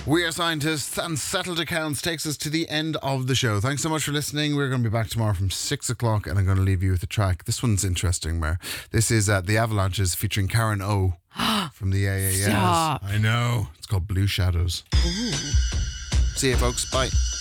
We Are Scientists and Settled Accounts takes us to the end of the show. Thanks so much for listening. We're going to be back tomorrow from 6 o'clock and I'm going to leave you with a track. This one's interesting, Mer. This is The Avalanches featuring Karen O from the AAS. Stop. I know. It's called Blue Shadows. Ooh. See you, folks. Bye.